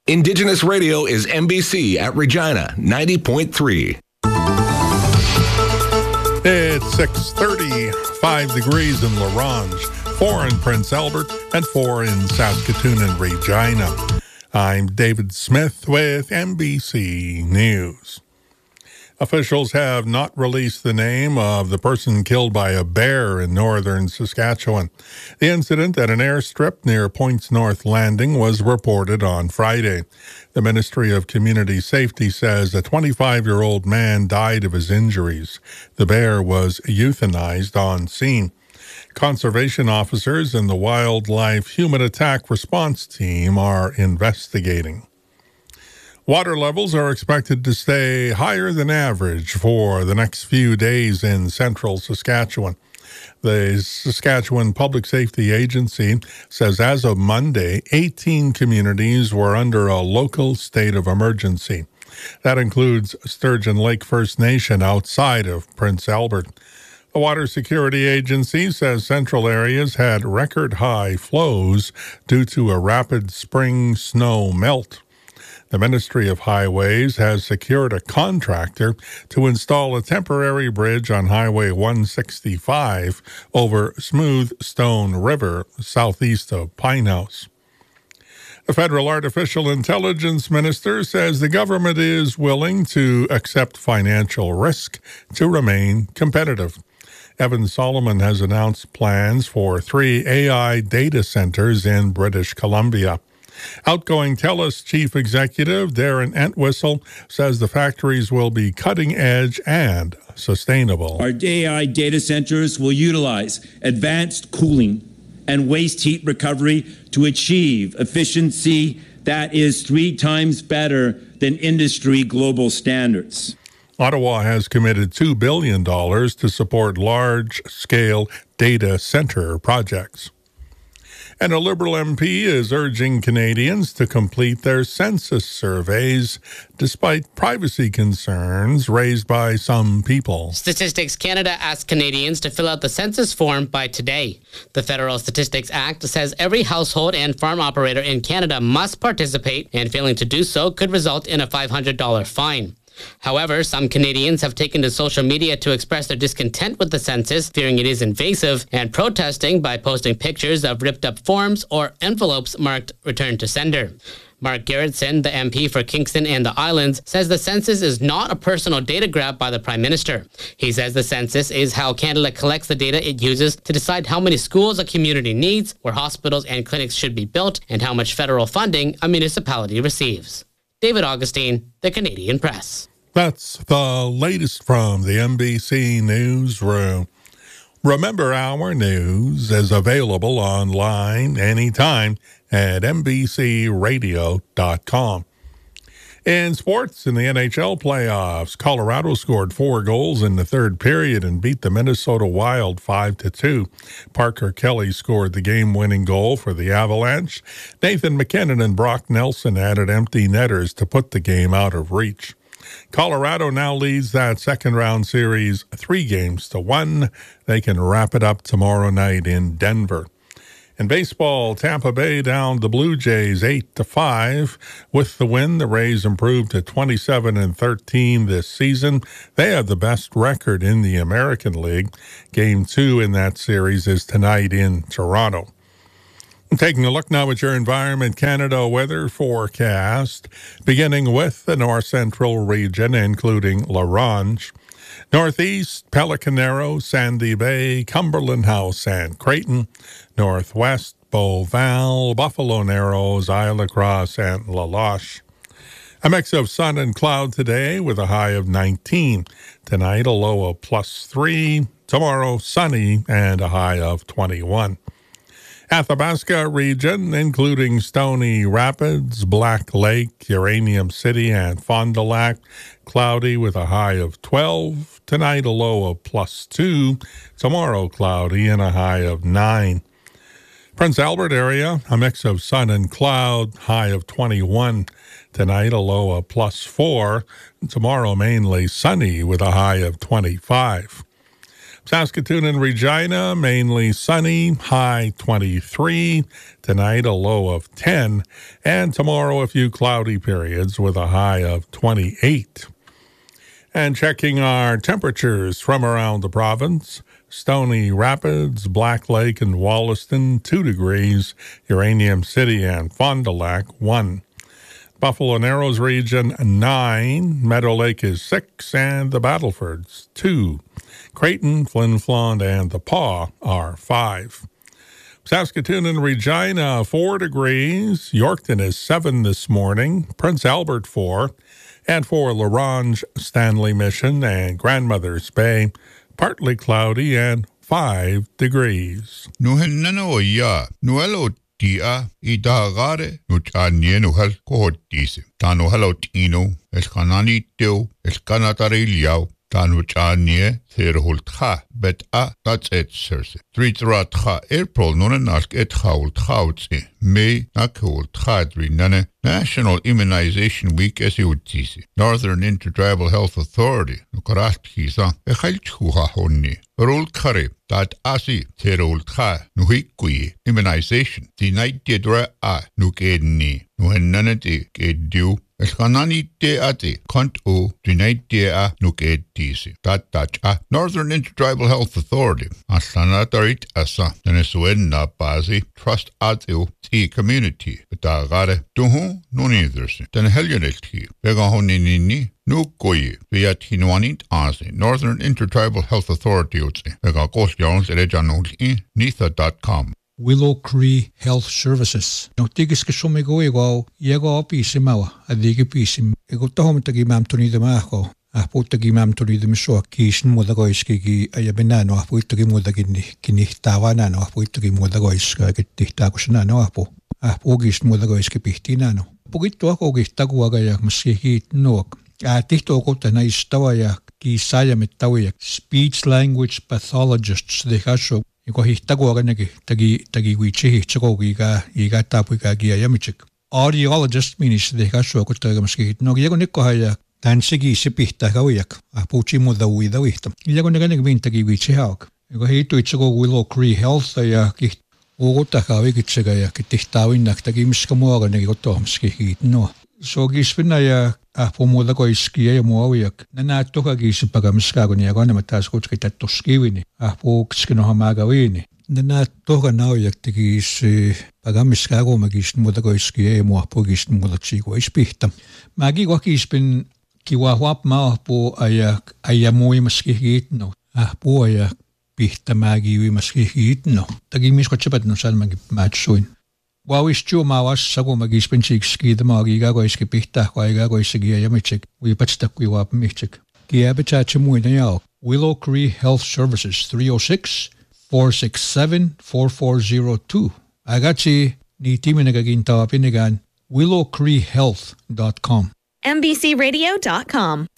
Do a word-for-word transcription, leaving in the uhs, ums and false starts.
Indigenous Radio is N B C at Regina, ninety point three. It's six thirty, five degrees in La Ronge, four in Prince Albert, and four in Saskatoon and Regina. I'm David Smith with N B C News. Officials have not released the name of the person killed by a bear in northern Saskatchewan. The incident at an airstrip near Points North Landing was reported on Friday. The Ministry of Community Safety says a twenty-five-year-old man died of his injuries. The bear was euthanized on scene. Conservation officers and the Wildlife Human Attack Response Team are investigating. Water levels are expected to stay higher than average for the next few days in central Saskatchewan. The Saskatchewan Public Safety Agency says as of Monday, eighteen communities were under a local state of emergency. That includes Sturgeon Lake First Nation outside of Prince Albert. The Water Security Agency says central areas had record high flows due to a rapid spring snow melt. The Ministry of Highways has secured a contractor to install a temporary bridge on Highway one sixty-five over Smooth Stone River, southeast of Pine House. The federal artificial intelligence minister says the government is willing to accept financial risk to remain competitive. Evan Solomon has announced plans for three A I data centers in British Columbia. Outgoing TELUS chief executive Darren Entwistle says the factories will be cutting edge and sustainable. Our A I data centers will utilize advanced cooling and waste heat recovery to achieve efficiency that is three times better than industry global standards. Ottawa has committed two billion dollars to support large-scale data center projects. And a Liberal M P is urging Canadians to complete their census surveys despite privacy concerns raised by some people. Statistics Canada asked Canadians to fill out the census form by today. The Federal Statistics Act says every household and farm operator in Canada must participate, and failing to do so could result in a five hundred dollars fine. However, some Canadians have taken to social media to express their discontent with the census, fearing it is invasive, and protesting by posting pictures of ripped-up forms or envelopes marked Return to Sender. Mark Gerritsen, the M P for Kingston and the Islands, says the census is not a personal data grab by the Prime Minister. He says the census is how Canada collects the data it uses to decide how many schools a community needs, where hospitals and clinics should be built, and how much federal funding a municipality receives. David Augustine, The Canadian Press. That's the latest from the N B C Newsroom. Remember, our news is available online anytime at N B C radio dot com. In sports, in the N H L playoffs, Colorado scored four goals in the third period and beat the Minnesota Wild five to two. Parker Kelly scored the game-winning goal for the Avalanche. Nathan McKinnon and Brock Nelson added empty netters to put the game out of reach. Colorado now leads that second-round series three games to one. They can wrap it up tomorrow night in Denver. In baseball, Tampa Bay downed the Blue Jays eight to five. With the win, the Rays improved to twenty-seven and thirteen this season. They have the best record in the American League. Game two in that series is tonight in Toronto. Taking a look now at your Environment Canada weather forecast, beginning with the north central region, including La Ronge. Northeast, Pelican Arrow, Sandy Bay, Cumberland House, and Creighton. Northwest, Beauval, Buffalo Narrows, Isle La Crosse, and La Loche. A mix of sun and cloud today with a high of nineteen. Tonight, a low of plus three. Tomorrow, sunny and a high of twenty-one. Athabasca region, including Stony Rapids, Black Lake, Uranium City, and Fond du Lac, cloudy with a high of twelve. Tonight, a low of plus two. Tomorrow, cloudy and a high of nine. Prince Albert area, a mix of sun and cloud, high of twenty-one. Tonight, a low of plus four. Tomorrow, mainly sunny with a high of twenty-five. Saskatoon and Regina, mainly sunny, high twenty-three. Tonight, a low of ten. And tomorrow, a few cloudy periods with a high of twenty-eight. And checking our temperatures from around the province, Stony Rapids, Black Lake, and Wollaston, two degrees. Uranium City and Fond du Lac, one. Buffalo Narrows region, nine. Meadow Lake is six. And the Battlefords, two. Creighton, Flin Flon, and the Paw are five. Saskatoon and Regina, four degrees. Yorkton is seven this morning. Prince Albert, four. And for La Ronge, Stanley Mission, and Grandmother's Bay, partly cloudy and five degrees. Nuhenano ya, nuelo tia, idagare, nuchanye nuhel kohotise. Tano hello tino, eskanani teo, eskanatari liao. Tanuchanye, Therhultha, bet a, that's it, sirs. Three Tratha, April, nonenask et haulthautsi, May, nakulthadri, nane, National Immunization Week, as you would see. Northern Intertribal Health Authority, Nukaratkiza, Ehalchuha honni, Rul Kari, that asi, Therhultha, Nuhikui, immunization, the night did ra a, Nukedni, Nuhenanati, Gedu. Eskanani te ate, kont o, dinait te a nuket tisi. Dat dat a Northern Intertribal Health Authority. Asanatarit asa, Venezuela bazi, trust ateo, ti community. Betagare, tuhu, non eithersi. Den helionetki, vega honinini, nu koye, via tinuanit asi, Northern Intertribal Health Authority utsi. Vega kosjons erejanolki, nitha dot com. Willow Cree Health Services. No tigis ke sumego ego yego pisi mawa adigi pisi ego tohom tagi mam tuni de maho a putagi mam tuni de miso kisn modago iski gi ayabenano a putagi modagi ni kini tawana no a putagi modago iska ke tihta kusna no a po a pugis modago iski pihtina no pugitto ako gistagu aga ya maski no a tihto ko tana istawa ya ki saya metawi speech language pathologists de hasho Iko hihtagu aganagi tagi tagi wichi hichako giga giga tapu ga gia yamichik. Audiologist means de kasho ko taga maski no gigo nikko haya tansigi sipihta gawiak a puchi mo da wi da wihtam. Gigo naganig min tagi wichi hauk. Iko hitu ichako Willow Cree Health ya ki ogota gawi gichega ya kitihta winak tagi miskamo aganagi goto maski hit no. So gispina ya a pomoda ko iski ya mo awiak. Nana toka gisipaga miska goni agona matas ko kita toskiwini. A po kskino hamagawini. Nana toka nawiak tigis pagamiska go magis moda ko iski ya mo po gis moda chigo ispihta. Magi ko gispin kiwahwap ma po ayak ayamoy maski hit no. A po ayak pihta magi wi maski hit no. Tagi mis ko chapat no sal magi matsuin. Wawis chu mawas sago magispin chikski the magiga go iski pihta kwaiga go isigi yamichik we patsta kwi wap michik kia bechache muina yao Willow Cree Health Services three oh six, four six seven, four four oh two agachi ni timinagaginta pinigan willow cree health dot com M B C radio dot com.